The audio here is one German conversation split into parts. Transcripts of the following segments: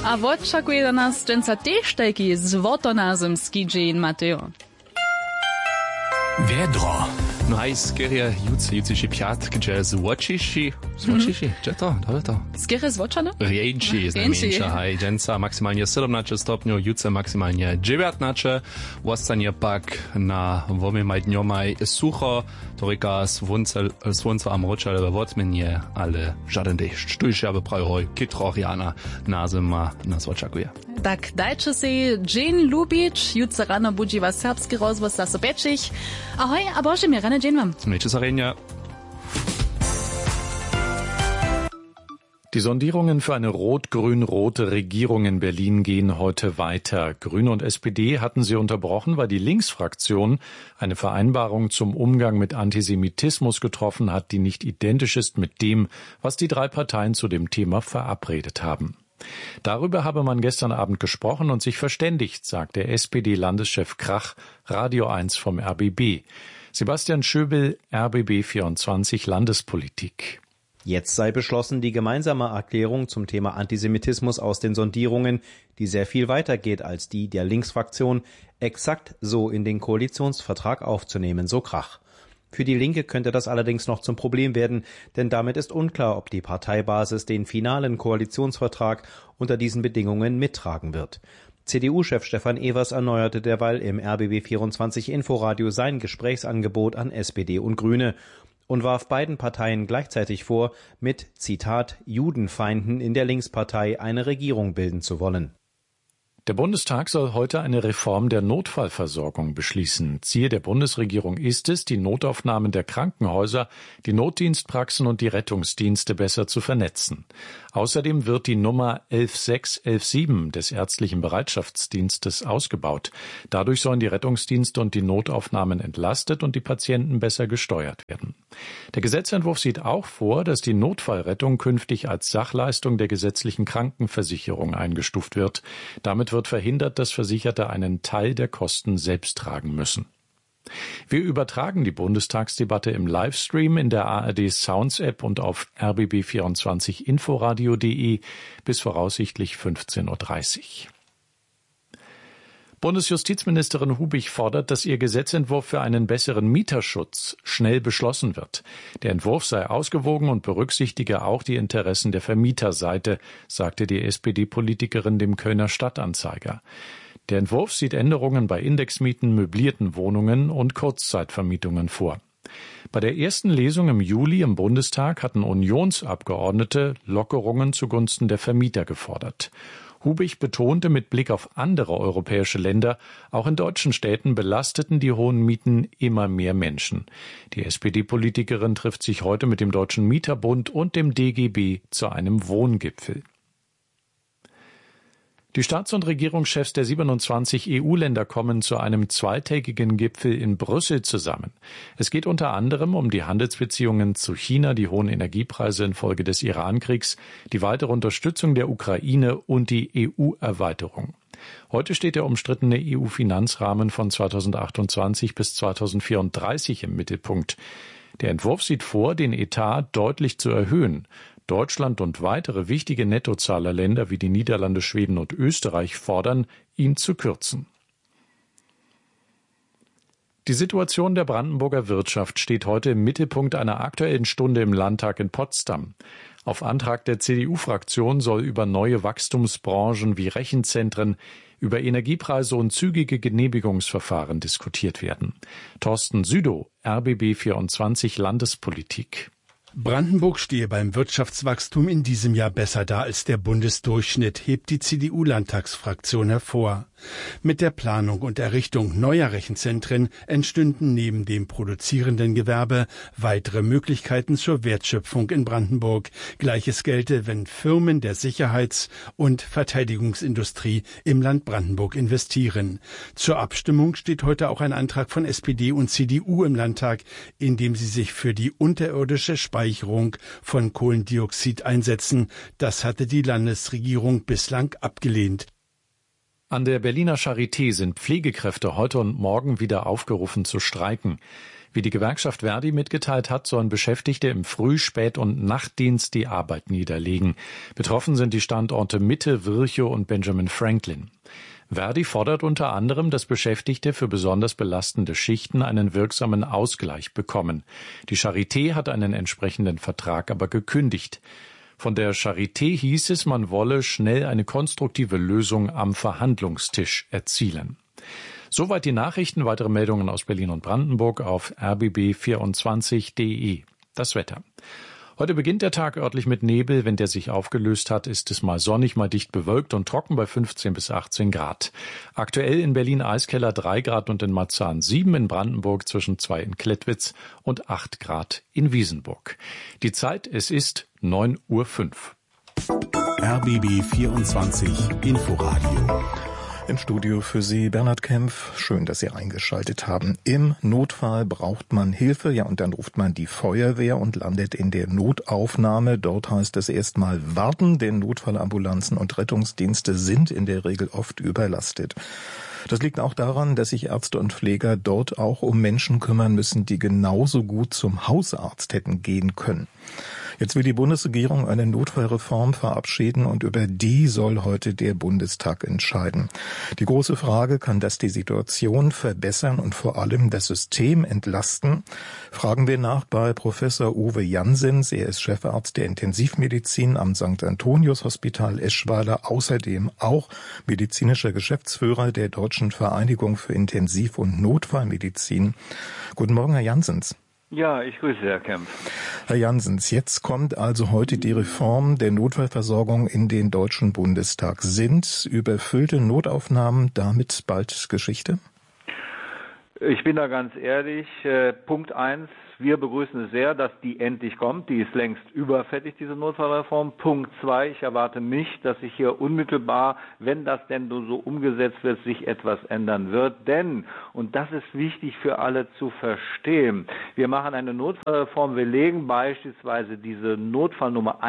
A očakuje do nas dżęca też taki złotonazymski dzień, Mateo. Wiedro. No hej, skierie jutrzejszy piat, gdzie złoczyszy, gdzie to, dobre to? Skierie złoczone? Riejczy jest najmniejsza, hej, dżęca maksymalnie 17 stopniów, jutro maksymalnie 19, ostanie pak na womimaj dniomaj sucho, to ryka słońce a mrocze, ale wotmienie, ale żaden deszcz. Tu już ja wyprawię kitrochiana na zima nas oczekuje. Tak, dajcie si dzień lubić, jutro rano budzi was serbski rozwoz za sobieczich. Ahoj, a boże mir rano dzień wam. Miejcie zarenia. Die Sondierungen für eine rot-grün-rote Regierung in Berlin gehen heute weiter. Grüne und SPD hatten sie unterbrochen, weil die Linksfraktion eine Vereinbarung zum Umgang mit Antisemitismus getroffen hat, die nicht identisch ist mit dem, was die drei Parteien zu dem Thema verabredet haben. Darüber habe man gestern Abend gesprochen und sich verständigt, sagt der SPD-Landeschef Krach, Radio 1 vom RBB. Sebastian Schöbel, RBB 24 Landespolitik. Jetzt sei beschlossen, die gemeinsame Erklärung zum Thema Antisemitismus aus den Sondierungen, die sehr viel weiter geht als die der Linksfraktion, exakt so in den Koalitionsvertrag aufzunehmen, so Krach. Für die Linke könnte das allerdings noch zum Problem werden, denn damit ist unklar, ob die Parteibasis den finalen Koalitionsvertrag unter diesen Bedingungen mittragen wird. CDU-Chef Stefan Evers erneuerte derweil im RBB 24 Inforadio sein Gesprächsangebot an SPD und Grüne und warf beiden Parteien gleichzeitig vor, mit, Zitat, Judenfeinden in der Linkspartei eine Regierung bilden zu wollen. Der Bundestag soll heute eine Reform der Notfallversorgung beschließen. Ziel der Bundesregierung ist es, die Notaufnahmen der Krankenhäuser, die Notdienstpraxen und die Rettungsdienste besser zu vernetzen. Außerdem wird die Nummer 11617 des ärztlichen Bereitschaftsdienstes ausgebaut. Dadurch sollen die Rettungsdienste und die Notaufnahmen entlastet und die Patienten besser gesteuert werden. Der Gesetzentwurf sieht auch vor, dass die Notfallrettung künftig als Sachleistung der gesetzlichen Krankenversicherung eingestuft wird. Damit wird verhindert, dass Versicherte einen Teil der Kosten selbst tragen müssen. Wir übertragen die Bundestagsdebatte im Livestream in der ARD Sounds App und auf rbb24inforadio.de bis voraussichtlich 15:30 Uhr. Bundesjustizministerin Hubich fordert, dass ihr Gesetzentwurf für einen besseren Mieterschutz schnell beschlossen wird. Der Entwurf sei ausgewogen und berücksichtige auch die Interessen der Vermieterseite, sagte die SPD-Politikerin dem Kölner Stadtanzeiger. Der Entwurf sieht Änderungen bei Indexmieten, möblierten Wohnungen und Kurzzeitvermietungen vor. Bei der ersten Lesung im Juli im Bundestag hatten Unionsabgeordnete Lockerungen zugunsten der Vermieter gefordert. Hubich betonte mit Blick auf andere europäische Länder, auch in deutschen Städten belasteten die hohen Mieten immer mehr Menschen. Die SPD-Politikerin trifft sich heute mit dem Deutschen Mieterbund und dem DGB zu einem Wohngipfel. Die Staats- und Regierungschefs der 27 EU-Länder kommen zu einem zweitägigen Gipfel in Brüssel zusammen. Es geht unter anderem um die Handelsbeziehungen zu China, die hohen Energiepreise infolge des Iran-Kriegs, die weitere Unterstützung der Ukraine und die EU-Erweiterung. Heute steht der umstrittene EU-Finanzrahmen von 2028 bis 2034 im Mittelpunkt. Der Entwurf sieht vor, den Etat deutlich zu erhöhen. Deutschland und weitere wichtige Nettozahlerländer wie die Niederlande, Schweden und Österreich fordern, ihn zu kürzen. Die Situation der Brandenburger Wirtschaft steht heute im Mittelpunkt einer Aktuellen Stunde im Landtag in Potsdam. Auf Antrag der CDU-Fraktion soll über neue Wachstumsbranchen wie Rechenzentren, über Energiepreise und zügige Genehmigungsverfahren diskutiert werden. Thorsten Südow, RBB 24 Landespolitik. Brandenburg stehe beim Wirtschaftswachstum in diesem Jahr besser da als der Bundesdurchschnitt, hebt die CDU-Landtagsfraktion hervor. Mit der Planung und Errichtung neuer Rechenzentren entstünden neben dem produzierenden Gewerbe weitere Möglichkeiten zur Wertschöpfung in Brandenburg. Gleiches gelte, wenn Firmen der Sicherheits- und Verteidigungsindustrie im Land Brandenburg investieren. Zur Abstimmung steht heute auch ein Antrag von SPD und CDU im Landtag, in dem sie sich für die unterirdische Speicherung von Kohlendioxid einsetzen. Das hatte die Landesregierung bislang abgelehnt. An der Berliner Charité sind Pflegekräfte heute und morgen wieder aufgerufen zu streiken. Wie die Gewerkschaft Verdi mitgeteilt hat, sollen Beschäftigte im Früh-, Spät- und Nachtdienst die Arbeit niederlegen. Betroffen sind die Standorte Mitte, Virchow und Benjamin Franklin. Verdi fordert unter anderem, dass Beschäftigte für besonders belastende Schichten einen wirksamen Ausgleich bekommen. Die Charité hat einen entsprechenden Vertrag aber gekündigt. Von der Charité hieß es, man wolle schnell eine konstruktive Lösung am Verhandlungstisch erzielen. Soweit die Nachrichten. Weitere Meldungen aus Berlin und Brandenburg auf rbb24.de. Das Wetter. Heute beginnt der Tag örtlich mit Nebel. Wenn der sich aufgelöst hat, ist es mal sonnig, mal dicht bewölkt und trocken bei 15 bis 18 Grad. Aktuell in Berlin Eiskeller 3 Grad und in Marzahn 7, in Brandenburg zwischen 2 in Klettwitz und 8 Grad in Wiesenburg. Die Zeit, es ist 9:05 Uhr. RBB 24 Inforadio. Im Studio für Sie Bernhard Kempf. Schön, dass Sie eingeschaltet haben. Im Notfall braucht man Hilfe, ja, und dann ruft man die Feuerwehr und landet in der Notaufnahme. Dort heißt es erstmal warten, denn Notfallambulanzen und Rettungsdienste sind in der Regel oft überlastet. Das liegt auch daran, dass sich Ärzte und Pfleger dort auch um Menschen kümmern müssen, die genauso gut zum Hausarzt hätten gehen können. Jetzt will die Bundesregierung eine Notfallreform verabschieden und über die soll heute der Bundestag entscheiden. Die große Frage, kann das die Situation verbessern und vor allem das System entlasten? Fragen wir nach bei Professor Uwe Janssens. Er ist Chefarzt der Intensivmedizin am St. Antonius Hospital Eschweiler, außerdem auch medizinischer Geschäftsführer der Deutschen Vereinigung für Intensiv- und Notfallmedizin. Guten Morgen, Herr Janssens. Ja, ich grüße Herr Kempf. Herr Janssens, jetzt kommt also heute die Reform der Notfallversorgung in den Deutschen Bundestag. Sind überfüllte Notaufnahmen damit bald Geschichte? Ich bin da ganz ehrlich. Punkt 1, wir begrüßen es sehr, dass die endlich kommt. Die ist längst überfällig, diese Notfallreform. Punkt 2, ich erwarte nicht, dass sich hier unmittelbar, wenn das denn so umgesetzt wird, sich etwas ändern wird. Denn, und das ist wichtig für alle zu verstehen, wir machen eine Notfallreform, wir legen beispielsweise diese Notfallnummer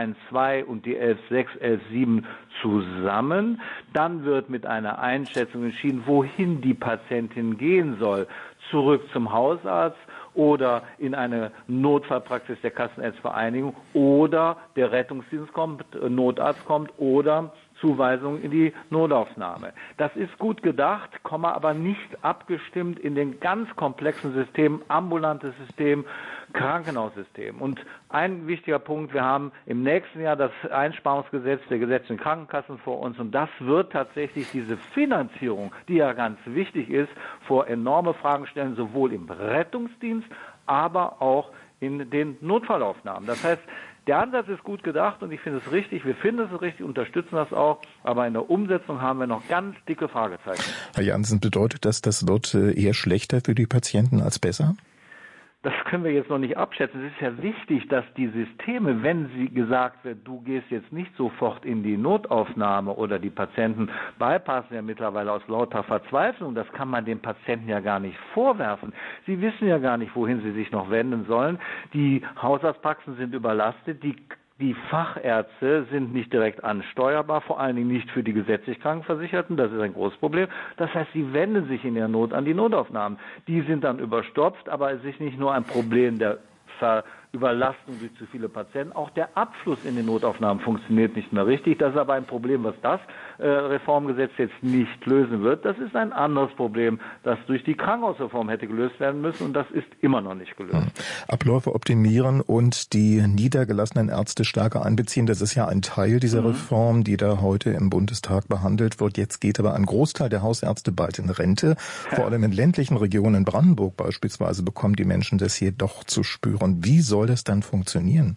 112 und die 116, 117 zusammen. Dann wird mit einer Einschätzung entschieden, wohin die Patientin gehen soll. Zurück zum Hausarzt oder in eine Notfallpraxis der Kassenärztevereinigung oder der Rettungsdienst kommt, Notarzt kommt oder Zuweisung in die Notaufnahme. Das ist gut gedacht, aber nicht abgestimmt in den ganz komplexen Systemen, ambulantes System, Krankenhaussystem. Und ein wichtiger Punkt, wir haben im nächsten Jahr das Einsparungsgesetz der gesetzlichen Krankenkassen vor uns und das wird tatsächlich diese Finanzierung, die ja ganz wichtig ist, vor enorme Fragen stellen, sowohl im Rettungsdienst, aber auch in den Notfallaufnahmen. Das heißt, der Ansatz ist gut gedacht und ich finde es richtig, wir finden es richtig, unterstützen das auch, aber in der Umsetzung haben wir noch ganz dicke Fragezeichen. Herr Janssen, bedeutet das, das wird eher schlechter für die Patienten als besser? Das können wir jetzt noch nicht abschätzen. Es ist ja wichtig, dass die Systeme, wenn sie gesagt wird, du gehst jetzt nicht sofort in die Notaufnahme oder die Patienten bypassen ja mittlerweile aus lauter Verzweiflung, das kann man den Patienten ja gar nicht vorwerfen. Sie wissen ja gar nicht, wohin sie sich noch wenden sollen. Die Hausarztpraxen sind überlastet, die Fachärzte sind nicht direkt ansteuerbar, vor allen Dingen nicht für die gesetzlich Krankenversicherten. Das ist ein großes Problem. Das heißt, sie wenden sich in der Not an die Notaufnahmen. Die sind dann überstopft, aber es ist nicht nur ein Problem der Überlastung durch zu viele Patienten. Auch der Abfluss in den Notaufnahmen funktioniert nicht mehr richtig. Das ist aber ein Problem, was das Reformgesetz jetzt nicht lösen wird. Das ist ein anderes Problem, das durch die Krankenhausreform hätte gelöst werden müssen und das ist immer noch nicht gelöst. Abläufe optimieren und die niedergelassenen Ärzte stärker einbeziehen, das ist ja ein Teil dieser Reform, die da heute im Bundestag behandelt wird. Jetzt geht aber ein Großteil der Hausärzte bald in Rente. Vor allem in ländlichen Regionen, in Brandenburg beispielsweise, bekommen die Menschen das hier doch zu spüren. Wie soll das dann funktionieren?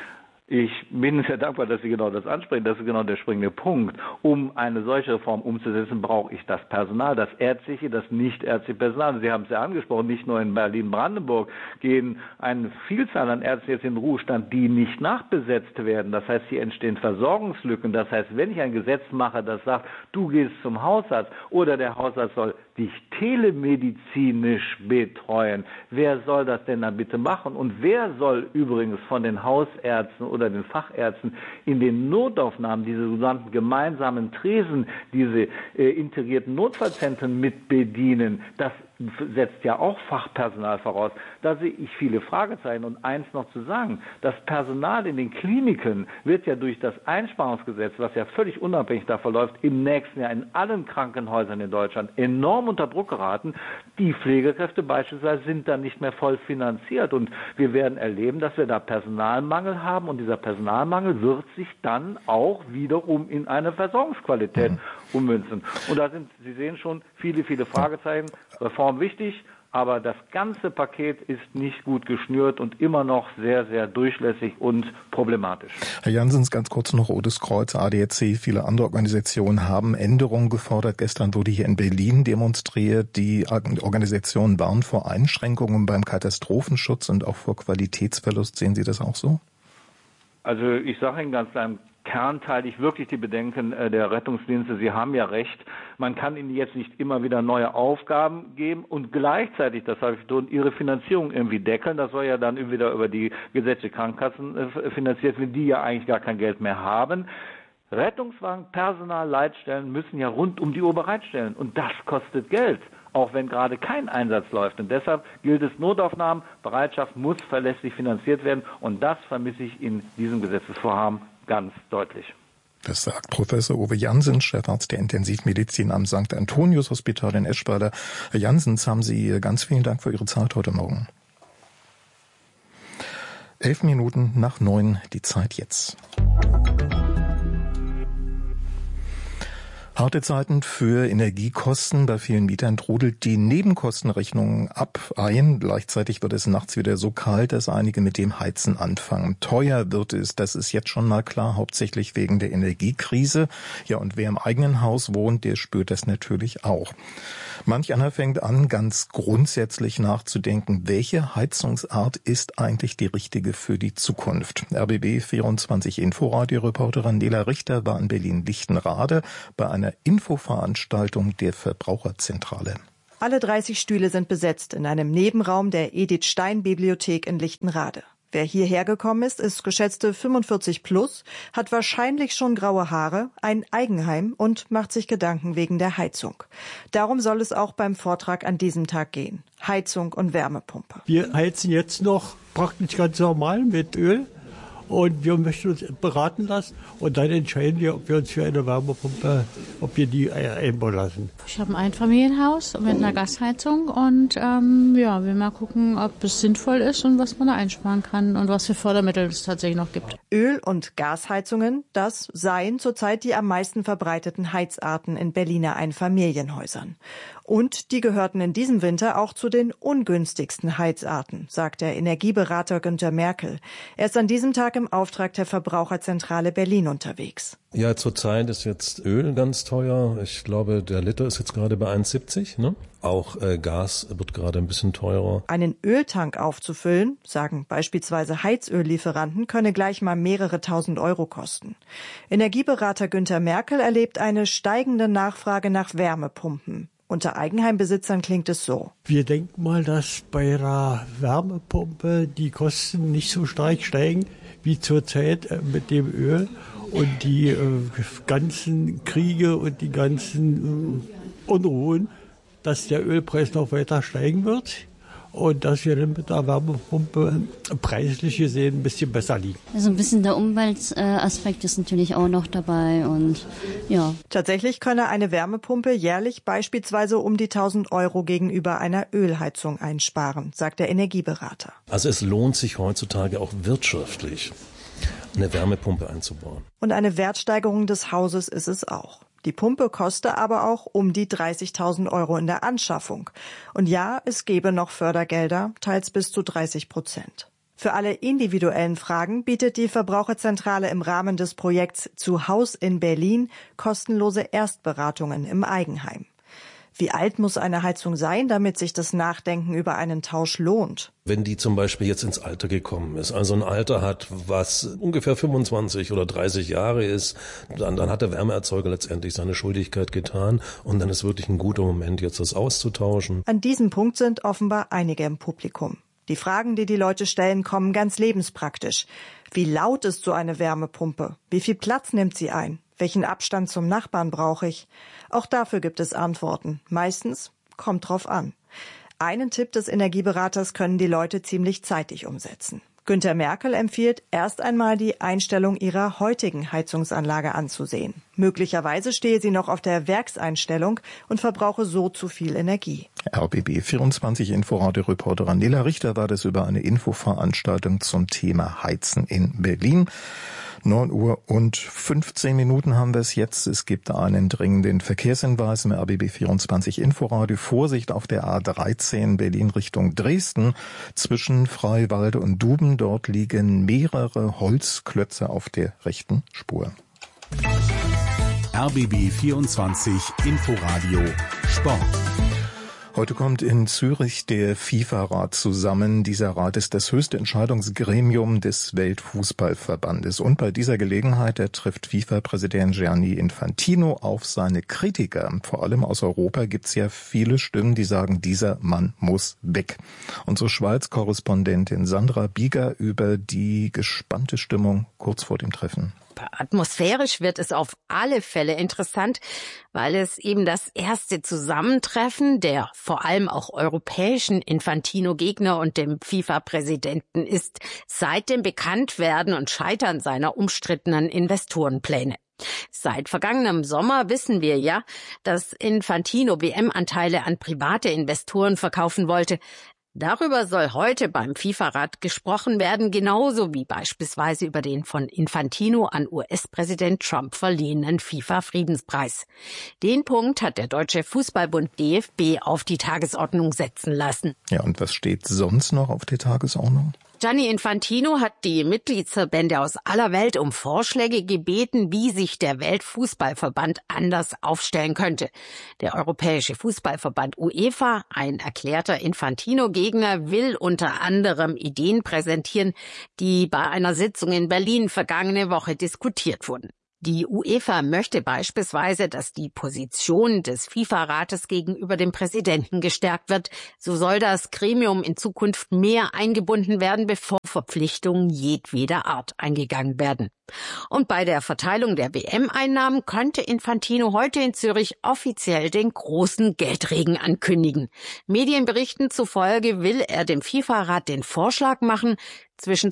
Ich bin sehr dankbar, dass Sie genau das ansprechen. Das ist genau der springende Punkt. Um eine solche Reform umzusetzen, brauche ich das Personal, das ärztliche, das nicht ärztliche Personal. Sie haben es ja angesprochen, nicht nur in Berlin-Brandenburg gehen eine Vielzahl an Ärzten jetzt in den Ruhestand, die nicht nachbesetzt werden. Das heißt, hier entstehen Versorgungslücken. Das heißt, wenn ich ein Gesetz mache, das sagt, du gehst zum Hausarzt oder der Hausarzt soll dich telemedizinisch betreuen, wer soll das denn dann bitte machen? Und wer soll übrigens von den Hausärzten oder den Fachärzten in den Notaufnahmen diese sogenannten gemeinsamen Tresen, diese integrierten Notfallzentren mit bedienen? Das setzt ja auch Fachpersonal voraus. Da sehe ich viele Fragezeichen. Und eins noch zu sagen, das Personal in den Kliniken wird ja durch das Einsparungsgesetz, was ja völlig unabhängig davon läuft, im nächsten Jahr in allen Krankenhäusern in Deutschland enorm unter Druck geraten. Die Pflegekräfte beispielsweise sind dann nicht mehr voll finanziert. Und wir werden erleben, dass wir da Personalmangel haben. Und dieser Personalmangel wird sich dann auch wiederum in eine Versorgungsqualität ummünzen. Und da sind, Sie sehen schon, viele Fragezeichen. Reform wichtig, aber das ganze Paket ist nicht gut geschnürt und immer noch sehr, sehr durchlässig und problematisch. Herr Janssens, ganz kurz noch, Rotes Kreuz, ADAC, viele andere Organisationen haben Änderungen gefordert. Gestern wurde hier in Berlin demonstriert. Die Organisationen warnen vor Einschränkungen beim Katastrophenschutz und auch vor Qualitätsverlust. Sehen Sie das auch so? Also ich sage Ihnen ganz klar, im Kern teile ich wirklich die Bedenken der Rettungsdienste. Sie haben ja recht. Man kann ihnen jetzt nicht immer wieder neue Aufgaben geben und gleichzeitig, das habe ich betont, ihre Finanzierung irgendwie deckeln. Das soll ja dann wieder über die gesetzliche Krankenkassen finanziert werden, die ja eigentlich gar kein Geld mehr haben. Rettungswagen, Personal, Leitstellen müssen ja rund um die Uhr bereitstellen und das kostet Geld, auch wenn gerade kein Einsatz läuft. Und deshalb gilt es, Notaufnahmen, Bereitschaft muss verlässlich finanziert werden und das vermisse ich in diesem Gesetzesvorhaben ganz deutlich. Das sagt Professor Uwe Janssens, Chefarzt der Intensivmedizin am St. Antonius Hospital in Eschweiler. Herr Janssens, haben Sie ganz vielen Dank für Ihre Zeit heute Morgen. 8:11, die Zeit jetzt. Harte Zeiten für Energiekosten. Bei vielen Mietern trudelt die Nebenkostenrechnung ein. Gleichzeitig wird es nachts wieder so kalt, dass einige mit dem Heizen anfangen. Teuer wird es, das ist jetzt schon mal klar, hauptsächlich wegen der Energiekrise. Ja, und wer im eigenen Haus wohnt, der spürt das natürlich auch. Manch einer fängt an, ganz grundsätzlich nachzudenken, welche Heizungsart ist eigentlich die richtige für die Zukunft. RBB 24 Inforadio-Reporterin Nela Richter war in Berlin-Lichtenrade bei einer Infoveranstaltung der Verbraucherzentrale. Alle 30 Stühle sind besetzt in einem Nebenraum der Edith Stein Bibliothek in Lichtenrade. Wer hierher gekommen ist geschätzte 45 plus, hat wahrscheinlich schon graue Haare, ein Eigenheim und macht sich Gedanken wegen der Heizung. Darum soll es auch beim Vortrag an diesem Tag gehen. Heizung und Wärmepumpe. Wir heizen jetzt noch praktisch ganz normal mit Öl. Und wir möchten uns beraten lassen und dann entscheiden wir, ob wir uns für eine Wärmepumpe, ob wir die einbauen lassen. Ich habe ein Einfamilienhaus mit einer Gasheizung und wir mal gucken, ob es sinnvoll ist und was man da einsparen kann und was für Fördermittel es tatsächlich noch gibt. Öl- und Gasheizungen, das seien zurzeit die am meisten verbreiteten Heizarten in Berliner Einfamilienhäusern. Und die gehörten in diesem Winter auch zu den ungünstigsten Heizarten, sagt der Energieberater Günter Merkel. Er ist an diesem Tag im Auftrag der Verbraucherzentrale Berlin unterwegs. Ja, zurzeit ist jetzt Öl ganz teuer. Ich glaube, der Liter ist jetzt gerade bei 1,70, ne? Auch Gas wird gerade ein bisschen teurer. Einen Öltank aufzufüllen, sagen beispielsweise Heizöllieferanten, könne gleich mal mehrere tausend Euro kosten. Energieberater Günter Merkel erlebt eine steigende Nachfrage nach Wärmepumpen. Unter Eigenheimbesitzern klingt es so. Wir denken mal, dass bei der Wärmepumpe die Kosten nicht so stark steigen wie zurzeit mit dem Öl. Und die ganzen Kriege und die ganzen Unruhen, dass der Ölpreis noch weiter steigen wird und dass wir dann mit der Wärmepumpe preislich gesehen ein bisschen besser liegen. Also ein bisschen der Umweltaspekt ist natürlich auch noch dabei und ja. Tatsächlich könne eine Wärmepumpe jährlich beispielsweise um die 1.000 Euro gegenüber einer Ölheizung einsparen, sagt der Energieberater. Also es lohnt sich heutzutage auch wirtschaftlich, eine Wärmepumpe einzubauen. Und eine Wertsteigerung des Hauses ist es auch. Die Pumpe koste aber auch um die 30.000 Euro in der Anschaffung. Und ja, es gebe noch Fördergelder, teils bis zu 30%. Für alle individuellen Fragen bietet die Verbraucherzentrale im Rahmen des Projekts Zu Haus in Berlin kostenlose Erstberatungen im Eigenheim. Wie alt muss eine Heizung sein, damit sich das Nachdenken über einen Tausch lohnt? Wenn die zum Beispiel jetzt ins Alter gekommen ist, also ein Alter hat, was ungefähr 25 oder 30 Jahre ist, dann hat der Wärmeerzeuger letztendlich seine Schuldigkeit getan und dann ist wirklich ein guter Moment, jetzt das auszutauschen. An diesem Punkt sind offenbar einige im Publikum. Die Fragen, die die Leute stellen, kommen ganz lebenspraktisch. Wie laut ist so eine Wärmepumpe? Wie viel Platz nimmt sie ein? Welchen Abstand zum Nachbarn brauche ich? Auch dafür gibt es Antworten. Meistens kommt drauf an. Einen Tipp des Energieberaters können die Leute ziemlich zeitig umsetzen. Günther Merkel empfiehlt, erst einmal die Einstellung ihrer heutigen Heizungsanlage anzusehen. Möglicherweise stehe sie noch auf der Werkseinstellung und verbrauche so zu viel Energie. RBB24 Inforadio-Reporterin Nela Richter war das über eine Infoveranstaltung zum Thema Heizen in Berlin. 9:15 haben wir es jetzt. Es gibt einen dringenden Verkehrshinweis im RBB24 Inforadio. Vorsicht auf der A13 Berlin Richtung Dresden. Zwischen Freiwalde und Duben. Dort liegen mehrere Holzklötze auf der rechten Spur. RBB24 Inforadio Sport. Heute kommt in Zürich der FIFA-Rat zusammen. Dieser Rat ist das höchste Entscheidungsgremium des Weltfußballverbandes. Und bei dieser Gelegenheit trifft FIFA-Präsident Gianni Infantino auf seine Kritiker. Vor allem aus Europa gibt es ja viele Stimmen, die sagen, dieser Mann muss weg. Unsere Schweiz-Korrespondentin Sandra Bieger über die gespannte Stimmung kurz vor dem Treffen. Atmosphärisch wird es auf alle Fälle interessant, weil es eben das erste Zusammentreffen der vor allem auch europäischen Infantino-Gegner und dem FIFA-Präsidenten ist seit dem Bekanntwerden und Scheitern seiner umstrittenen Investorenpläne. Seit vergangenem Sommer wissen wir ja, dass Infantino WM-Anteile an private Investoren verkaufen wollte. Darüber soll heute beim FIFA-Rat gesprochen werden, genauso wie beispielsweise über den von Infantino an US-Präsident Trump verliehenen FIFA-Friedenspreis. Den Punkt hat der Deutsche Fußballbund DFB auf die Tagesordnung setzen lassen. Ja, und was steht sonst noch auf der Tagesordnung? Gianni Infantino hat die Mitgliedsverbände aus aller Welt um Vorschläge gebeten, wie sich der Weltfußballverband anders aufstellen könnte. Der Europäische Fußballverband UEFA, ein erklärter Infantino-Gegner, will unter anderem Ideen präsentieren, die bei einer Sitzung in Berlin vergangene Woche diskutiert wurden. Die UEFA möchte beispielsweise, dass die Position des FIFA-Rates gegenüber dem Präsidenten gestärkt wird. So soll das Gremium in Zukunft mehr eingebunden werden, bevor Verpflichtungen jedweder Art eingegangen werden. Und bei der Verteilung der WM-Einnahmen könnte Infantino heute in Zürich offiziell den großen Geldregen ankündigen. Medienberichten zufolge will er dem FIFA-Rat den Vorschlag machen, zwischen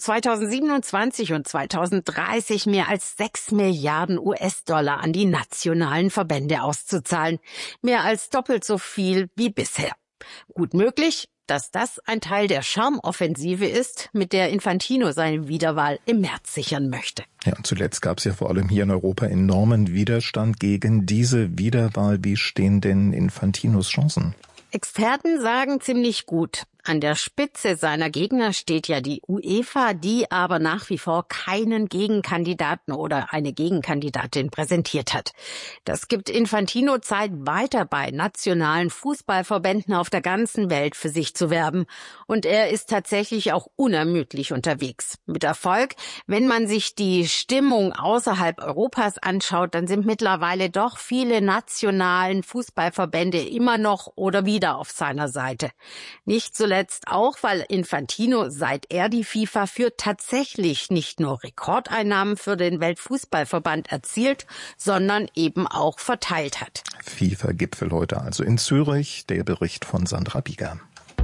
2027 und 2030 mehr als 6 Milliarden US-Dollar an die nationalen Verbände auszuzahlen. Mehr als doppelt so viel wie bisher. Gut möglich, dass das ein Teil der Charmoffensive ist, mit der Infantino seine Wiederwahl im März sichern möchte. Ja, und zuletzt gab es ja vor allem hier in Europa enormen Widerstand gegen diese Wiederwahl. Wie stehen denn Infantinos Chancen? Experten sagen ziemlich gut. An der Spitze seiner Gegner steht ja die UEFA, die aber nach wie vor keinen Gegenkandidaten oder eine Gegenkandidatin präsentiert hat. Das gibt Infantino Zeit, weiter bei nationalen Fußballverbänden auf der ganzen Welt für sich zu werben. Und er ist tatsächlich auch unermüdlich unterwegs. Mit Erfolg. Wenn man sich die Stimmung außerhalb Europas anschaut, dann sind mittlerweile doch viele nationalen Fußballverbände immer noch oder wieder auf seiner Seite. Nicht zuletzt auch, weil Infantino, seit er die FIFA führt, tatsächlich nicht nur Rekordeinnahmen für den Weltfußballverband erzielt, sondern eben auch verteilt hat. FIFA-Gipfel heute also in Zürich, der Bericht von Sandra Bieger.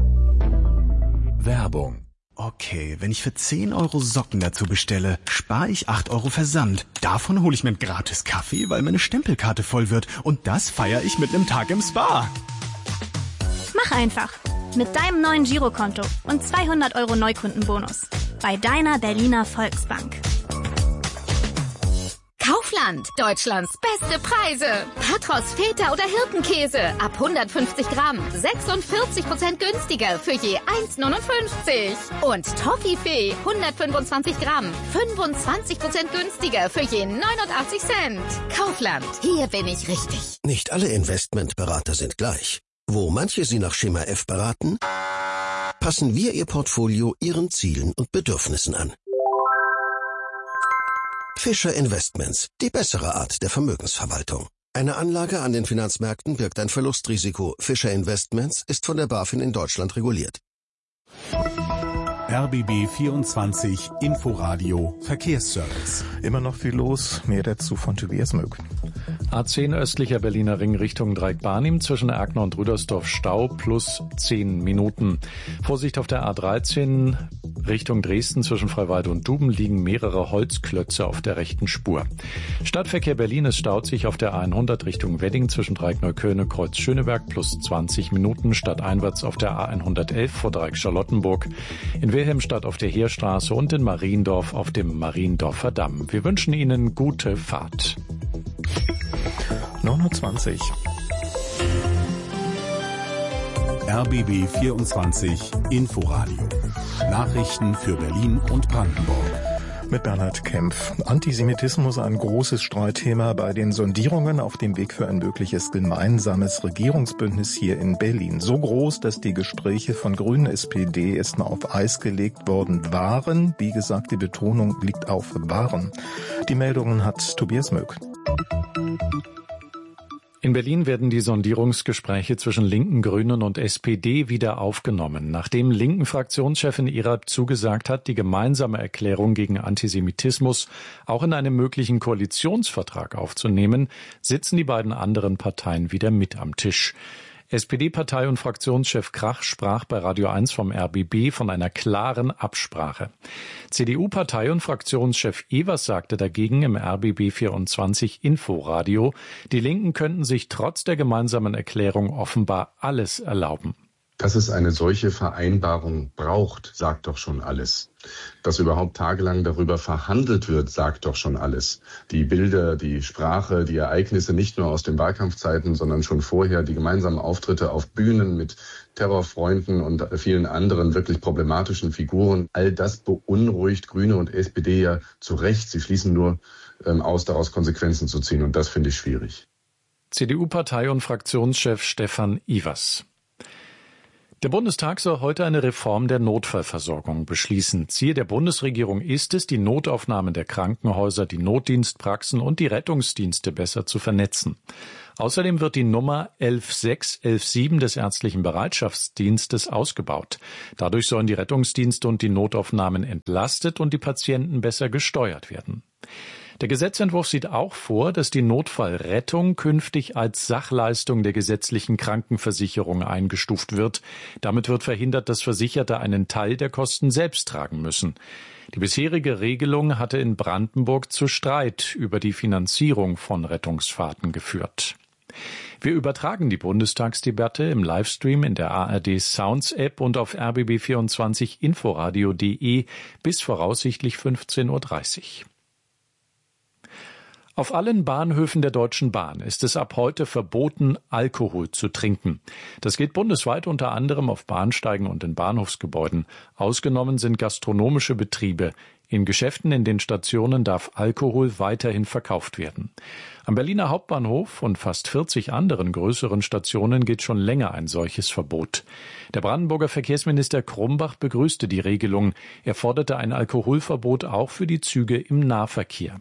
Werbung. Okay, wenn ich für 10 € Socken dazu bestelle, spare ich 8 € Versand. Davon hole ich mir einen gratis Kaffee, weil meine Stempelkarte voll wird. Und das feiere ich mit einem Tag im Spa. Mach einfach. Mit deinem neuen Girokonto und 200 € Neukundenbonus. Bei deiner Berliner Volksbank. Kaufland, Deutschlands beste Preise. Patros, Feta oder Hirtenkäse ab 150 Gramm. 46% günstiger für je 1,59. Und Toffifee, 125 Gramm. 25% günstiger für je 89 Cent. Kaufland, hier bin ich richtig. Nicht alle Investmentberater sind gleich. Wo manche Sie nach Schema F beraten, passen wir Ihr Portfolio Ihren Zielen und Bedürfnissen an. Fischer Investments, die bessere Art der Vermögensverwaltung. Eine Anlage an den Finanzmärkten birgt ein Verlustrisiko. Fischer Investments ist von der BaFin in Deutschland reguliert. RBB 24 Inforadio Verkehrsservice. Immer noch viel los, mehr dazu von Tobias Möck. A10 östlicher Berliner Ring Richtung Dreieck-Barnim zwischen Erkner und Rüdersdorf Stau plus 10 Minuten. Vorsicht auf der A13 Richtung Dresden zwischen Freiwalde und Duben liegen mehrere Holzklötze auf der rechten Spur. Stadtverkehr Berlin, es staut sich auf der A100 Richtung Wedding zwischen Dreieck-Neukölln, Kreuz Schöneberg plus 20 Minuten, stadteinwärts auf der A111 vor Dreieck-Charlottenburg, in Wilhelmstadt auf der Heerstraße und in Mariendorf auf dem Mariendorfer Damm. Wir wünschen Ihnen gute Fahrt. 9:20 RBB 24 Inforadio. Nachrichten für Berlin und Brandenburg. Mit Bernhard Kempf. Antisemitismus ein großes Streitthema bei den Sondierungen auf dem Weg für ein mögliches gemeinsames Regierungsbündnis hier in Berlin. So groß, dass die Gespräche von Grünen, SPD erstmal auf Eis gelegt worden waren. Wie gesagt, die Betonung liegt auf waren. Die Meldungen hat Tobias Möck. In Berlin werden die Sondierungsgespräche zwischen Linken, Grünen und SPD wieder aufgenommen, nachdem linken Fraktionschefin Erab zugesagt hat, die gemeinsame Erklärung gegen Antisemitismus auch in einem möglichen Koalitionsvertrag aufzunehmen, sitzen die beiden anderen Parteien wieder mit am Tisch. SPD-Partei- und Fraktionschef Krach sprach bei Radio 1 vom RBB von einer klaren Absprache. CDU-Partei- und Fraktionschef Evers sagte dagegen im RBB 24 Inforadio, die Linken könnten sich trotz der gemeinsamen Erklärung offenbar alles erlauben. Dass es eine solche Vereinbarung braucht, sagt doch schon alles. Dass überhaupt tagelang darüber verhandelt wird, sagt doch schon alles. Die Bilder, die Sprache, die Ereignisse nicht nur aus den Wahlkampfzeiten, sondern schon vorher, die gemeinsamen Auftritte auf Bühnen mit Terrorfreunden und vielen anderen wirklich problematischen Figuren, all das beunruhigt Grüne und SPD ja zu Recht. Sie schließen nur aus, daraus Konsequenzen zu ziehen, und das finde ich schwierig. CDU-Partei- und Fraktionschef Stefan Ivers. Der Bundestag soll heute eine Reform der Notfallversorgung beschließen. Ziel der Bundesregierung ist es, die Notaufnahmen der Krankenhäuser, die Notdienstpraxen und die Rettungsdienste besser zu vernetzen. Außerdem wird die Nummer 11617 des ärztlichen Bereitschaftsdienstes ausgebaut. Dadurch sollen die Rettungsdienste und die Notaufnahmen entlastet und die Patienten besser gesteuert werden. Der Gesetzentwurf sieht auch vor, dass die Notfallrettung künftig als Sachleistung der gesetzlichen Krankenversicherung eingestuft wird. Damit wird verhindert, dass Versicherte einen Teil der Kosten selbst tragen müssen. Die bisherige Regelung hatte in Brandenburg zu Streit über die Finanzierung von Rettungsfahrten geführt. Wir übertragen die Bundestagsdebatte im Livestream in der ARD Sounds App und auf rbb24inforadio.de bis voraussichtlich 15:30 Uhr. Auf allen Bahnhöfen der Deutschen Bahn ist es ab heute verboten, Alkohol zu trinken. Das geht bundesweit unter anderem auf Bahnsteigen und in Bahnhofsgebäuden. Ausgenommen sind gastronomische Betriebe. In Geschäften in den Stationen darf Alkohol weiterhin verkauft werden. Am Berliner Hauptbahnhof und fast 40 anderen größeren Stationen gilt schon länger ein solches Verbot. Der Brandenburger Verkehrsminister Krumbach begrüßte die Regelung. Er forderte ein Alkoholverbot auch für die Züge im Nahverkehr.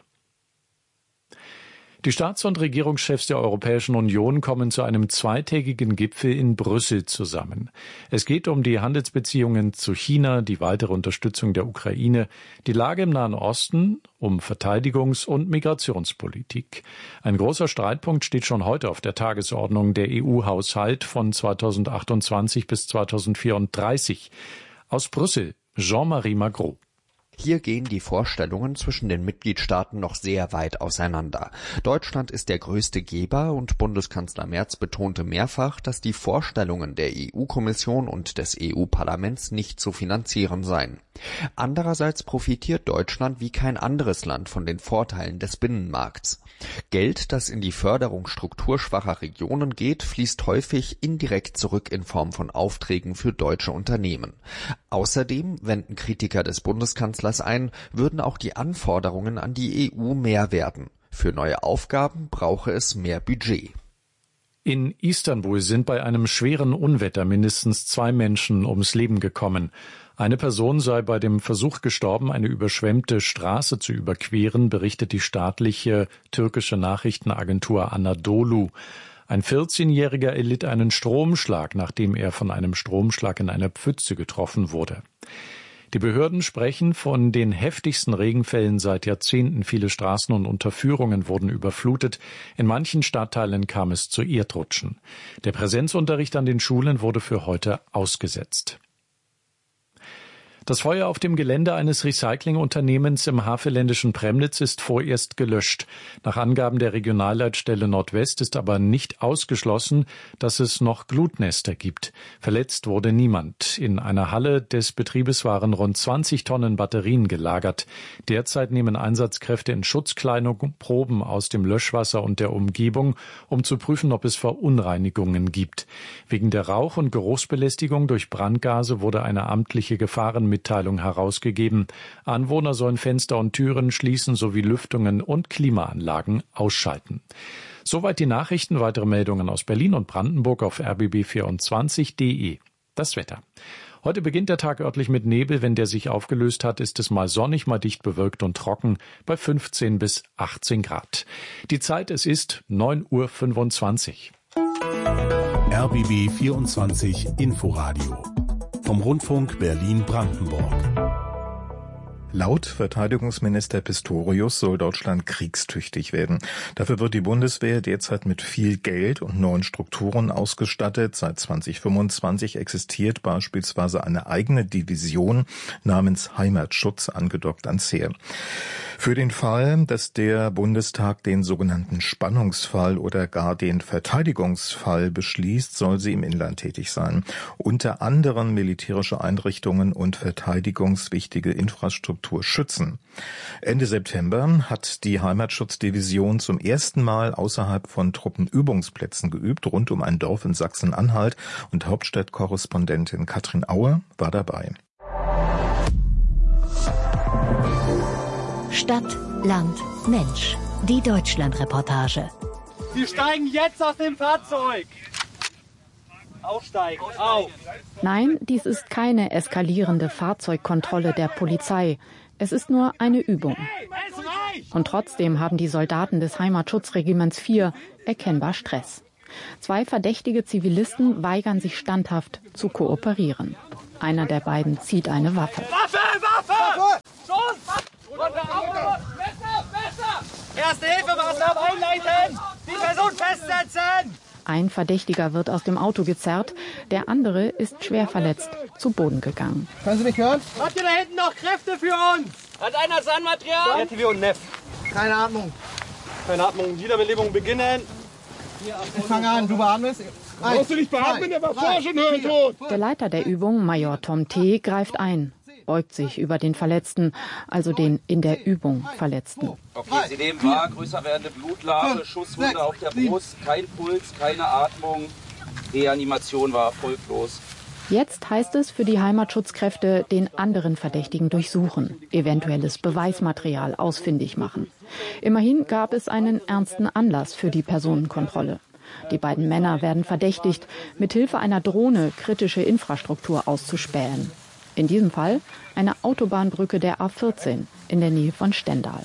Die Staats- und Regierungschefs der Europäischen Union kommen zu einem zweitägigen Gipfel in Brüssel zusammen. Es geht um die Handelsbeziehungen zu China, die weitere Unterstützung der Ukraine, die Lage im Nahen Osten, um Verteidigungs- und Migrationspolitik. Ein großer Streitpunkt steht schon heute auf der Tagesordnung, der EU-Haushalt von 2028 bis 2034. Aus Brüssel, Jean-Marie Magro. Hier gehen die Vorstellungen zwischen den Mitgliedstaaten noch sehr weit auseinander. Deutschland ist der größte Geber und Bundeskanzler Merz betonte mehrfach, dass die Vorstellungen der EU-Kommission und des EU-Parlaments nicht zu finanzieren seien. Andererseits profitiert Deutschland wie kein anderes Land von den Vorteilen des Binnenmarkts. Geld, das in die Förderung strukturschwacher Regionen geht, fließt häufig indirekt zurück in Form von Aufträgen für deutsche Unternehmen. Außerdem wenden Kritiker des Bundeskanzlers ein, würden auch die Anforderungen an die EU mehr werden. Für neue Aufgaben brauche es mehr Budget. In Istanbul sind bei einem schweren Unwetter mindestens 2 Menschen ums Leben gekommen. Eine Person sei bei dem Versuch gestorben, eine überschwemmte Straße zu überqueren, berichtet die staatliche türkische Nachrichtenagentur Anadolu. Ein 14-Jähriger erlitt einen Stromschlag, nachdem er von einem Stromschlag in einer Pfütze getroffen wurde. Die Behörden sprechen von den heftigsten Regenfällen seit Jahrzehnten. Viele Straßen und Unterführungen wurden überflutet. In manchen Stadtteilen kam es zu Erdrutschen. Der Präsenzunterricht an den Schulen wurde für heute ausgesetzt. Das Feuer auf dem Gelände eines Recyclingunternehmens im havelländischen Premnitz ist vorerst gelöscht. Nach Angaben der Regionalleitstelle Nordwest ist aber nicht ausgeschlossen, dass es noch Glutnester gibt. Verletzt wurde niemand. In einer Halle des Betriebes waren rund 20 Tonnen Batterien gelagert. Derzeit nehmen Einsatzkräfte in Schutzkleidung Proben aus dem Löschwasser und der Umgebung, um zu prüfen, ob es Verunreinigungen gibt. Wegen der Rauch- und Geruchsbelästigung durch Brandgase wurde eine amtliche Gefahrenmitteilung herausgegeben. Anwohner sollen Fenster und Türen schließen sowie Lüftungen und Klimaanlagen ausschalten. Soweit die Nachrichten. Weitere Meldungen aus Berlin und Brandenburg auf rbb24.de. Das Wetter. Heute beginnt der Tag örtlich mit Nebel. Wenn der sich aufgelöst hat, ist es mal sonnig, mal dicht bewölkt und trocken bei 15 bis 18 Grad. Die Zeit, es ist 9:25 Uhr. RBB 24 Inforadio vom Rundfunk Berlin-Brandenburg. Laut Verteidigungsminister Pistorius soll Deutschland kriegstüchtig werden. Dafür wird die Bundeswehr derzeit mit viel Geld und neuen Strukturen ausgestattet. Seit 2025 existiert beispielsweise eine eigene Division namens Heimatschutz, angedockt ans Heer. Für den Fall, dass der Bundestag den sogenannten Spannungsfall oder gar den Verteidigungsfall beschließt, soll sie im Inland tätig sein. Unter anderem militärische Einrichtungen und verteidigungswichtige Infrastruktur schützen. Ende September hat die Heimatschutzdivision zum ersten Mal außerhalb von Truppenübungsplätzen geübt, rund um ein Dorf in Sachsen-Anhalt, und Hauptstadtkorrespondentin Katrin Auer war dabei. Stadt, Land, Mensch. Die Deutschland-Reportage. Wir steigen jetzt aus dem Fahrzeug. Aussteigen, auf. Nein, dies ist keine eskalierende Fahrzeugkontrolle der Polizei. Es ist nur eine Übung. Und trotzdem haben die Soldaten des Heimatschutzregiments 4 erkennbar Stress. 2 verdächtige Zivilisten weigern sich standhaft zu kooperieren. Einer der beiden zieht eine Waffe. Waffe! Waffe! Schuss! Messer! Erste-Hilfe-Maßnahmen einleiten! Die Person festsetzen! Ein Verdächtiger wird aus dem Auto gezerrt, der andere ist schwer verletzt zu Boden gegangen. Können Sie mich hören? Habt ihr da hinten noch Kräfte für uns? Hat einer Sandmaterial? RTW und Neff. Keine Atmung. Keine Atmung. Wiederbelebung beginnen. Ich fange an, du beatmest. Brauchst du nicht beatmen, der war vorher schon hirntot. Der Leiter der Übung, Major Tom T., greift ein, beugt sich über den Verletzten, also den in der Übung Verletzten. Okay, Sie nehmen wahr, größer werdende Blutlage, Schusswunde auf der Brust, kein Puls, keine Atmung, Reanimation war erfolglos. Jetzt heißt es für die Heimatschutzkräfte, den anderen Verdächtigen durchsuchen, eventuelles Beweismaterial ausfindig machen. Immerhin gab es einen ernsten Anlass für die Personenkontrolle. Die beiden Männer werden verdächtigt, mithilfe einer Drohne kritische Infrastruktur auszuspähen. In diesem Fall eine Autobahnbrücke der A14 in der Nähe von Stendal.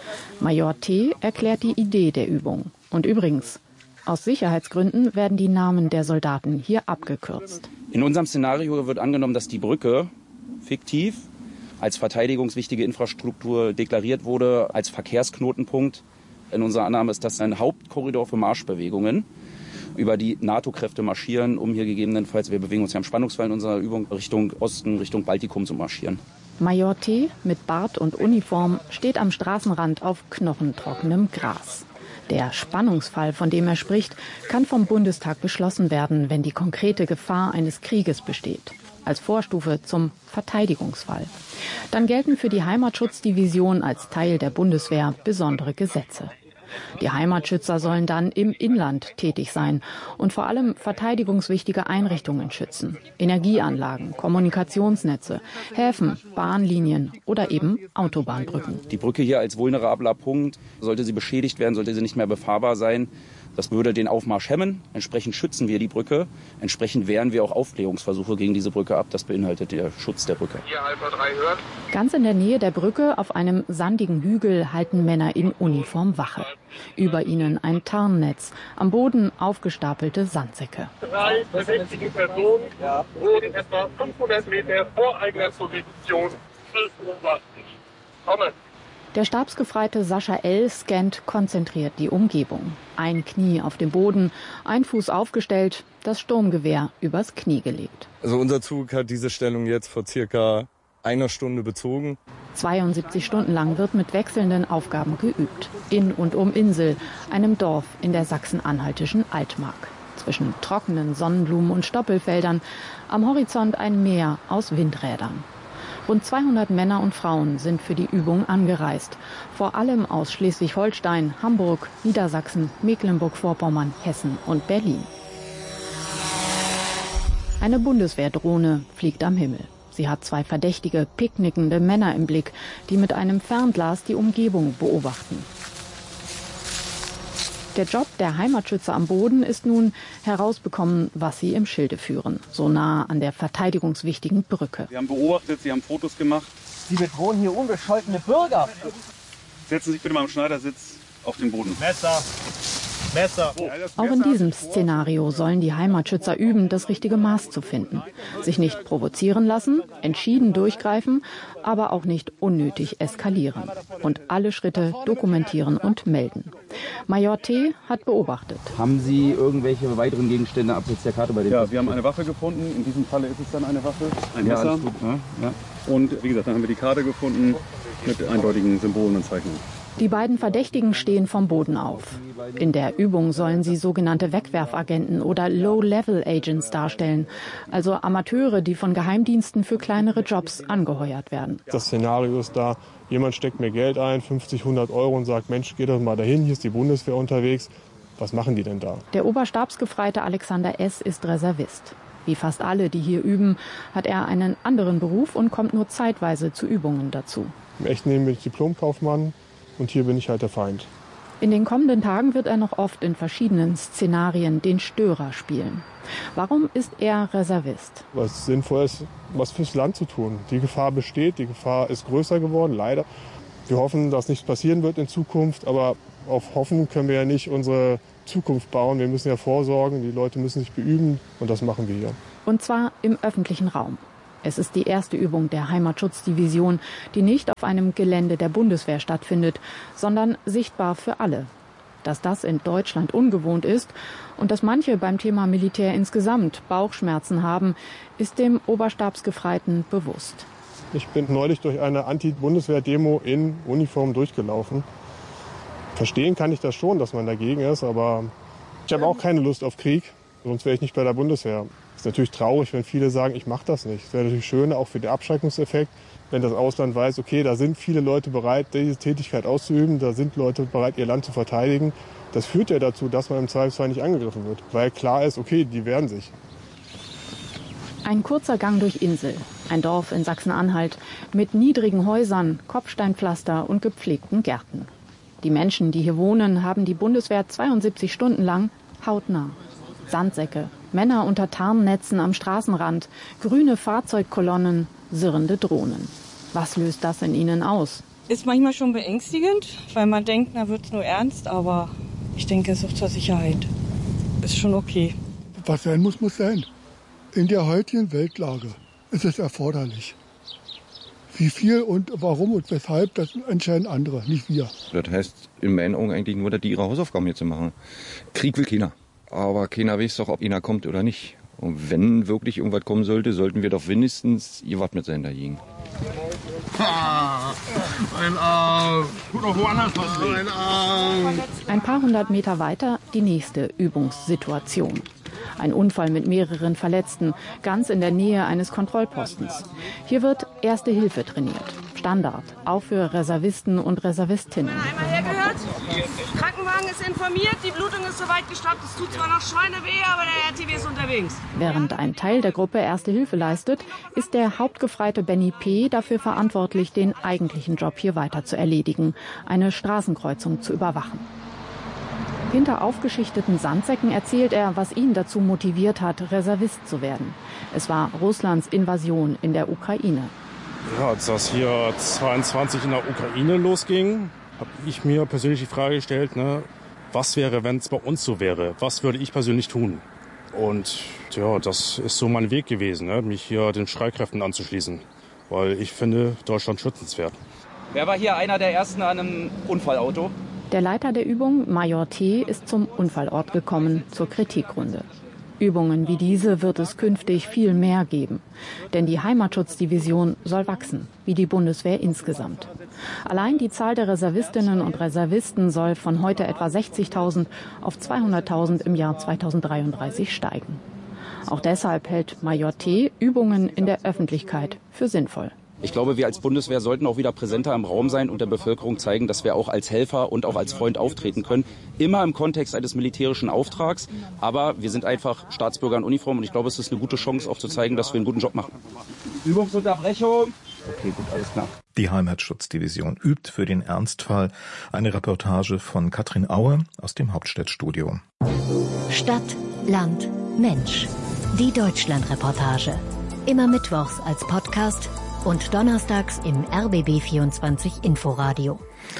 Major T. erklärt die Idee der Übung. Und übrigens, aus Sicherheitsgründen werden die Namen der Soldaten hier abgekürzt. In unserem Szenario wird angenommen, dass die Brücke fiktiv als verteidigungswichtige Infrastruktur deklariert wurde, als Verkehrsknotenpunkt. In unserer Annahme ist das ein Hauptkorridor für Marschbewegungen, über die NATO-Kräfte marschieren, um hier gegebenenfalls, wir bewegen uns ja im Spannungsfall in unserer Übung, Richtung Osten, Richtung Baltikum zu marschieren. Major T. mit Bart und Uniform steht am Straßenrand auf knochentrockenem Gras. Der Spannungsfall, von dem er spricht, kann vom Bundestag beschlossen werden, wenn die konkrete Gefahr eines Krieges besteht. Als Vorstufe zum Verteidigungsfall. Dann gelten für die Heimatschutzdivision als Teil der Bundeswehr besondere Gesetze. Die Heimatschützer sollen dann im Inland tätig sein und vor allem verteidigungswichtige Einrichtungen schützen. Energieanlagen, Kommunikationsnetze, Häfen, Bahnlinien oder eben Autobahnbrücken. Die Brücke hier als vulnerabler Punkt, sollte sie beschädigt werden, sollte sie nicht mehr befahrbar sein, Das würde den Aufmarsch hemmen. Entsprechend schützen wir die Brücke. Entsprechend wehren wir auch Aufklärungsversuche gegen diese Brücke ab. Das beinhaltet der Schutz der Brücke. Ganz in der Nähe der Brücke auf einem sandigen Hügel halten Männer in Uniform Wache. Über ihnen ein Tarnnetz, am Boden aufgestapelte Sandsäcke. 3 verdächtige Personen wurden etwa 500 Meter vor Eingangsposition beobachtet. Kommen. Der Stabsgefreite Sascha L. scannt konzentriert die Umgebung. Ein Knie auf dem Boden, ein Fuß aufgestellt, das Sturmgewehr übers Knie gelegt. Also unser Zug hat diese Stellung jetzt vor circa einer Stunde bezogen. 72 Stunden lang wird mit wechselnden Aufgaben geübt. In und um Insel, einem Dorf in der sachsen-anhaltischen Altmark. Zwischen trockenen Sonnenblumen und Stoppelfeldern, am Horizont ein Meer aus Windrädern. Rund 200 Männer und Frauen sind für die Übung angereist. Vor allem aus Schleswig-Holstein, Hamburg, Niedersachsen, Mecklenburg-Vorpommern, Hessen und Berlin. Eine Bundeswehrdrohne fliegt am Himmel. Sie hat 2 verdächtige, picknickende Männer im Blick, die mit einem Fernglas die Umgebung beobachten. Der Job der Heimatschützer am Boden ist nun herausbekommen, was sie im Schilde führen, so nah an der verteidigungswichtigen Brücke. Sie haben beobachtet, Sie haben Fotos gemacht. Sie bedrohen hier unbescholtene Bürger. Setzen Sie sich bitte mal im Schneidersitz auf den Boden. Messer. Auch in diesem Szenario sollen die Heimatschützer üben, das richtige Maß zu finden. Sich nicht provozieren lassen, entschieden durchgreifen, aber auch nicht unnötig eskalieren. Und alle Schritte dokumentieren und melden. Major T. hat beobachtet. Haben Sie irgendwelche weiteren Gegenstände abseits der Karte bei den? Ja, wir haben eine Waffe gefunden. In diesem Falle ist es dann eine Waffe. Ein Messer. Ja. Und wie gesagt, dann haben wir die Karte gefunden mit eindeutigen Symbolen und Zeichnungen. Die beiden Verdächtigen stehen vom Boden auf. In der Übung sollen sie sogenannte Wegwerfagenten oder Low-Level-Agents darstellen, also Amateure, die von Geheimdiensten für kleinere Jobs angeheuert werden. Das Szenario ist da, jemand steckt mir Geld ein, 50, 100 Euro und sagt, Mensch, geh doch mal dahin, hier ist die Bundeswehr unterwegs. Was machen die denn da? Der Oberstabsgefreite Alexander S. ist Reservist. Wie fast alle, die hier üben, hat er einen anderen Beruf und kommt nur zeitweise zu Übungen dazu. Im echten Leben bin ich Diplomkaufmann. Und hier bin ich halt der Feind. In den kommenden Tagen wird er noch oft in verschiedenen Szenarien den Störer spielen. Warum ist er Reservist? Was sinnvoll ist, was fürs Land zu tun. Die Gefahr besteht, die Gefahr ist größer geworden, leider. Wir hoffen, dass nichts passieren wird in Zukunft, aber auf Hoffen können wir ja nicht unsere Zukunft bauen. Wir müssen ja vorsorgen, die Leute müssen sich beüben und das machen wir hier. Und zwar im öffentlichen Raum. Es ist die erste Übung der Heimatschutzdivision, die nicht auf einem Gelände der Bundeswehr stattfindet, sondern sichtbar für alle. Dass das in Deutschland ungewohnt ist und dass manche beim Thema Militär insgesamt Bauchschmerzen haben, ist dem Oberstabsgefreiten bewusst. Ich bin neulich durch eine Anti-Bundeswehr-Demo in Uniform durchgelaufen. Verstehen kann ich das schon, dass man dagegen ist, aber ich habe auch keine Lust auf Krieg, sonst wäre ich nicht bei der Bundeswehr. Es ist natürlich traurig, wenn viele sagen, ich mache das nicht. Es wäre natürlich schön, auch für den Abschreckungseffekt, wenn das Ausland weiß, okay, da sind viele Leute bereit, diese Tätigkeit auszuüben, da sind Leute bereit, ihr Land zu verteidigen. Das führt ja dazu, dass man im Zweifelsfall nicht angegriffen wird, weil klar ist, okay, die wehren sich. Ein kurzer Gang durch Insel, ein Dorf in Sachsen-Anhalt mit niedrigen Häusern, Kopfsteinpflaster und gepflegten Gärten. Die Menschen, die hier wohnen, haben die Bundeswehr 72 Stunden lang hautnah. Sandsäcke, Männer unter Tarnnetzen am Straßenrand, grüne Fahrzeugkolonnen, sirrende Drohnen. Was löst das in ihnen aus? Ist manchmal schon beängstigend, weil man denkt, na wird's nur ernst, aber ich denke, es ist auch zur Sicherheit. Ist schon okay. Was sein muss, muss sein. In der heutigen Weltlage ist es erforderlich. Wie viel und warum und weshalb, das entscheiden andere, nicht wir. Das heißt in meinen Augen eigentlich nur, dass die ihre Hausaufgaben jetzt machen. Krieg will keiner. Aber keiner weiß doch, ob einer kommt oder nicht. Und wenn wirklich irgendwas kommen sollte, sollten wir doch wenigstens gewappnet sein dagegen. Ein Arm. Tut doch woanders was weh. Ein Arm. Ein paar hundert Meter weiter die nächste Übungssituation. Ein Unfall mit mehreren Verletzten, ganz in der Nähe eines Kontrollpostens. Hier wird Erste Hilfe trainiert. Standard, auch für Reservisten und Reservistinnen. Einmal hergehört, Krankenwagen ist informiert, die Blutung ist soweit gestoppt. Es tut zwar noch Schweineweh, aber der RTW ist unterwegs. Während ein Teil der Gruppe Erste Hilfe leistet, ist der Hauptgefreite Benny P. dafür verantwortlich, den eigentlichen Job hier weiter zu erledigen, eine Straßenkreuzung zu überwachen. Hinter aufgeschichteten Sandsäcken erzählt er, was ihn dazu motiviert hat, Reservist zu werden. Es war Russlands Invasion in der Ukraine. Ja, als das hier 22 in der Ukraine losging, habe ich mir persönlich die Frage gestellt, was wäre, wenn es bei uns so wäre? Was würde ich persönlich tun? Und ja, das ist so mein Weg gewesen, mich hier den Streitkräften anzuschließen, weil ich finde Deutschland schützenswert. Wer war hier einer der Ersten an einem Unfallauto? Der Leiter der Übung, Major T., ist zum Unfallort gekommen, zur Kritikrunde. Übungen wie diese wird es künftig viel mehr geben. Denn die Heimatschutzdivision soll wachsen, wie die Bundeswehr insgesamt. Allein die Zahl der Reservistinnen und Reservisten soll von heute etwa 60.000 auf 200.000 im Jahr 2033 steigen. Auch deshalb hält Major T. Übungen in der Öffentlichkeit für sinnvoll. Ich glaube, wir als Bundeswehr sollten auch wieder präsenter im Raum sein und der Bevölkerung zeigen, dass wir auch als Helfer und auch als Freund auftreten können. Immer im Kontext eines militärischen Auftrags. Aber wir sind einfach Staatsbürger in Uniform und ich glaube, es ist eine gute Chance, auch zu zeigen, dass wir einen guten Job machen. Übungsunterbrechung. Okay, gut, alles klar. Die Heimatschutzdivision übt für den Ernstfall. Eine Reportage von Katrin Aue aus dem Hauptstadtstudio. Stadt, Land, Mensch. Die Deutschlandreportage. Immer mittwochs als Podcast und donnerstags im RBB 24 Inforadio.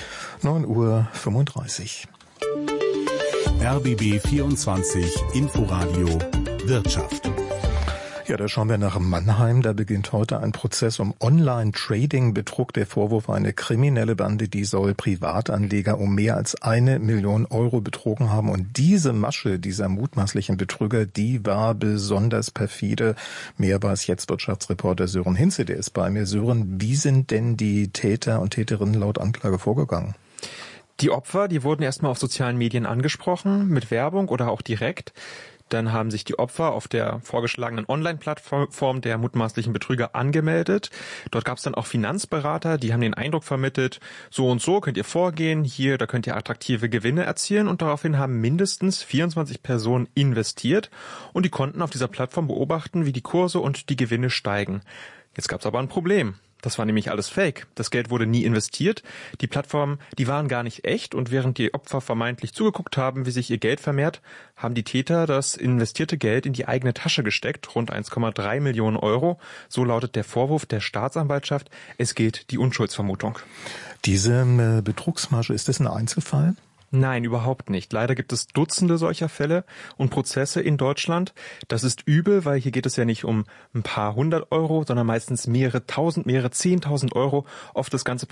9:35 Uhr. RBB 24 Inforadio Wirtschaft. Ja, da schauen wir nach Mannheim. Da beginnt heute ein Prozess um Online-Trading-Betrug. Der Vorwurf, eine kriminelle Bande, die soll Privatanleger um mehr als 1 Million Euro betrogen haben. Und diese Masche dieser mutmaßlichen Betrüger, die war besonders perfide. Mehr weiß jetzt Wirtschaftsreporter Sören Hinze, der ist bei mir. Sören, wie sind denn die Täter und Täterinnen laut Anklage vorgegangen? Die Opfer, die wurden erstmal auf sozialen Medien angesprochen, mit Werbung oder auch direkt. Dann haben sich die Opfer auf der vorgeschlagenen Online-Plattform der mutmaßlichen Betrüger angemeldet. Dort gab es dann auch Finanzberater, die haben den Eindruck vermittelt, so und so könnt ihr vorgehen, hier, da könnt ihr attraktive Gewinne erzielen. Und daraufhin haben mindestens 24 Personen investiert und die konnten auf dieser Plattform beobachten, wie die Kurse und die Gewinne steigen. Jetzt gab es aber ein Problem. Das war nämlich alles Fake. Das Geld wurde nie investiert. Die Plattformen, die waren gar nicht echt. Und während die Opfer vermeintlich zugeguckt haben, wie sich ihr Geld vermehrt, haben die Täter das investierte Geld in die eigene Tasche gesteckt, rund 1,3 Millionen Euro. So lautet der Vorwurf der Staatsanwaltschaft. Es gilt die Unschuldsvermutung. Diese Betrugsmasche, ist das ein Einzelfall? Nein, überhaupt nicht. Leider gibt es Dutzende solcher Fälle und Prozesse in Deutschland. Das ist übel, weil hier geht es ja nicht um ein paar 100 Euro, sondern meistens mehrere 10.000 Euro. Oft das ganze